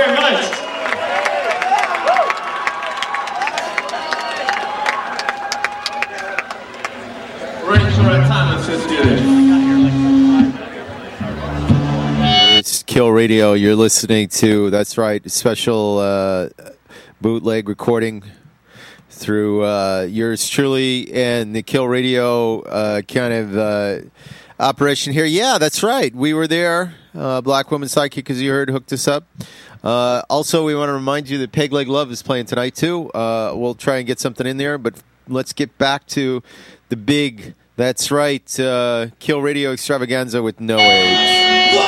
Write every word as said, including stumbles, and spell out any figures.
very much. Ready for our time, let's just do this. It's Kill Radio you're listening to. That's right, a special uh, bootleg recording through uh, yours truly and the Kill Radio uh, kind of uh, operation here. Yeah, that's right. We were there. Uh, Black Woman Sidekick, as you heard, hooked us up. Uh, also, we want to remind you that Peg Leg Love is playing tonight, too. Uh, we'll try and get something in there, but let's get back to the big, that's right, uh, Kill Radio extravaganza with No Age.